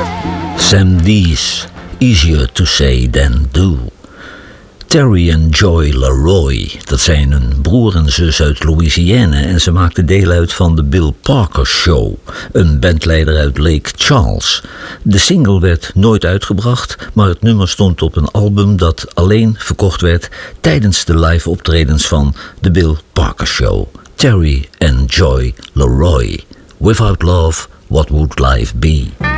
Sam Dees, Easier to Say Than Do. Terry en Joy Leroy, dat zijn een broer en zus uit Louisiana en ze maakten deel uit van de Bill Parker Show, een bandleider uit Lake Charles. De single werd nooit uitgebracht, maar het nummer stond op een album dat alleen verkocht werd tijdens de live optredens van de Bill Parker Show. Terry en Joy Leroy. Without love, what would life be?